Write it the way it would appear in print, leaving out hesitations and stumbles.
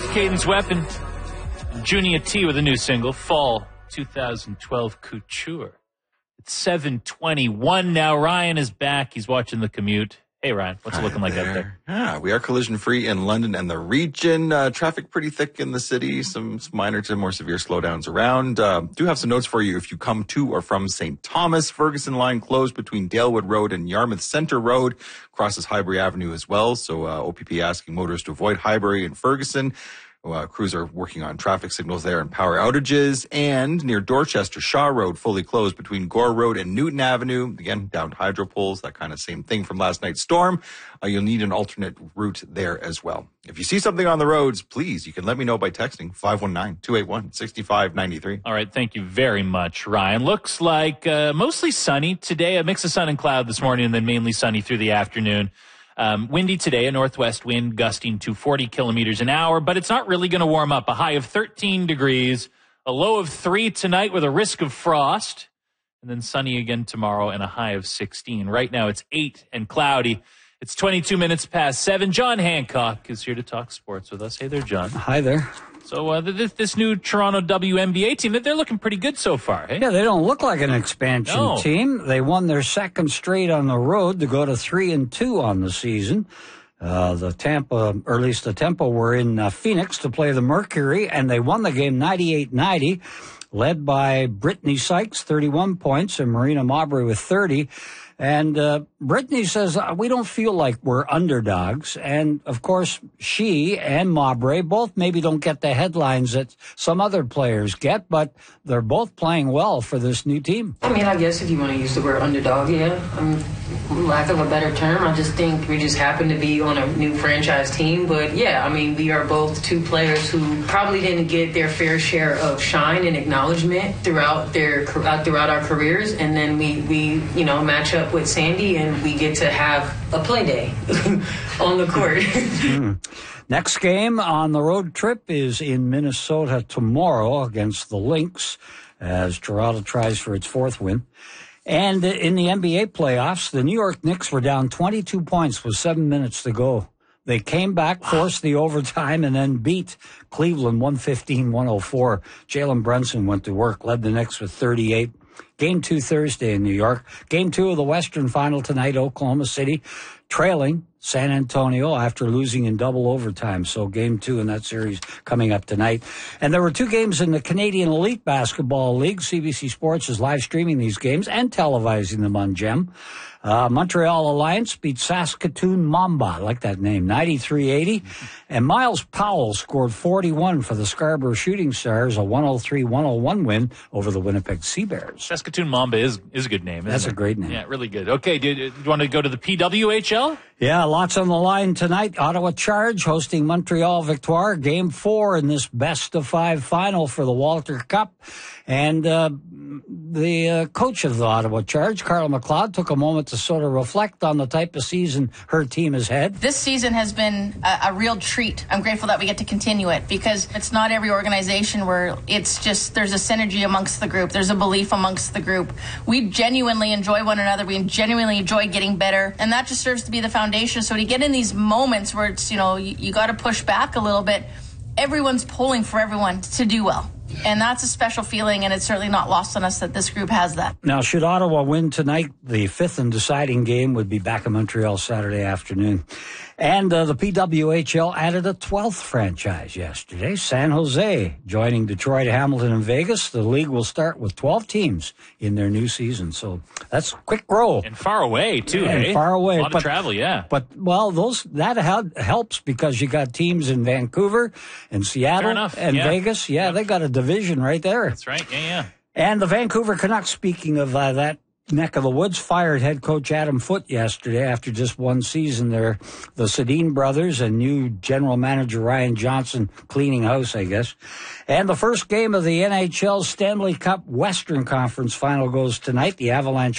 Cadence Weapon. Junia T with a new single, Fall 2012 Couture. It's 7:21 now. Ryan is back. He's watching the commute. Hey, Ryan, what's it looking like out there? Yeah, we are collision-free in London and the region. Traffic pretty thick in the city. Some minor to more severe slowdowns around. Do have some notes for you if you come to or from St. Thomas. Ferguson line closed between Dalewood Road and Yarmouth Centre Road. Crosses Highbury Avenue as well. So OPP asking motorists to avoid Highbury and Ferguson. Crews are working on traffic signals there and power outages. And near Dorchester, Shaw Road fully closed between Gore Road and Newton Avenue. Again, downed hydro poles, that kind of same thing from last night's storm. You'll need an alternate route there as well. If you see something on the roads, please, you can let me know by texting 519-281-6593. All right, thank you very much, Ryan. Looks like mostly sunny today, a mix of sun and cloud this morning, and then mainly sunny through the afternoon. Windy today, a northwest wind gusting to 40 kilometers an hour, but it's not really going to warm up. A high of 13 degrees, a low of 3 tonight with a risk of frost, and then sunny again tomorrow and a high of 16. Right now it's 8 and cloudy. It's 22 minutes past 7. John Hancock is here to talk sports with us. Hey there, John. Hi there. So this new Toronto WNBA team, they're looking pretty good so far, hey? Yeah, they don't look like an expansion team. They won their second straight on the road to go to 3-2 on the season. The Tempo were in Phoenix to play the Mercury, and they won the game 98-90, led by Brittany Sykes, 31 points, and Marina Mabry with 30. And Brittany says, we don't feel like we're underdogs. And, of course, she and Mabry both maybe don't get the headlines that some other players get, but they're both playing well for this new team. I mean, I guess if you want to use the word underdog, yeah. Lack of a better term, I just think we just happen to be on a new franchise team. But, yeah, I mean, we are both two players who probably didn't get their fair share of shine and acknowledgement throughout our careers. And then we match up with Sandy, and we get to have a play day on the court. Next game on the road trip is in Minnesota tomorrow against the Lynx as Toronto tries for its fourth win. And in the NBA playoffs, the New York Knicks were down 22 points with 7 minutes to go. They came back, forced the overtime, and then beat Cleveland 115-104. Jalen Brunson went to work, led the Knicks with 38. Game 2 Thursday in New York. Game 2 of the Western Final tonight, Oklahoma City trailing San Antonio after losing in double overtime. So Game 2 in that series coming up tonight. And there were 2 games in the Canadian Elite Basketball League. CBC Sports is live streaming these games and televising them on GEM. Montreal Alliance beat Saskatoon Mamba, I like that name, 93-80. And Miles Powell scored 41 for the Scarborough Shooting Stars, a 103-101 win over the Winnipeg Sea Bears. Saskatoon Mamba is a good name, isn't it? That's a great name. Yeah, really good. Okay, do you want to go to the PWHL? Yeah, lots on the line tonight. Ottawa Charge hosting Montreal Victoire. Game 4 in this best-of-5 final for the Walter Cup. And the coach of the Ottawa Charge, Carla McLeod, took a moment to sort of reflect on the type of season her team has had. This season has been a real treat. I'm grateful that we get to continue it because it's not every organization where it's just there's a synergy amongst the group. There's a belief amongst the group. We genuinely enjoy one another. We genuinely enjoy getting better. And that just serves to be the foundation. So to get in these moments where it's, you got to push back a little bit, everyone's pulling for everyone to do well. And that's a special feeling, and it's certainly not lost on us that this group has that. Now, should Ottawa win tonight, the 5th and deciding game would be back in Montreal Saturday afternoon. And the PWHL added a 12th franchise yesterday, San Jose, joining Detroit, Hamilton, and Vegas. The league will start with 12 teams in their new season. So that's a quick grow. And far away, too, yeah, and far away. A lot of travel, yeah. But, that helps because you got teams in Vancouver and Seattle and Vegas. Yeah, they got a division right there. That's right, yeah. And the Vancouver Canucks, speaking of that neck of the woods, fired head coach Adam Foote yesterday after just one season there. The Sedin brothers and new general manager Ryan Johnson cleaning house, I guess. And the first game of the NHL Stanley Cup Western Conference final goes tonight. The Avalanche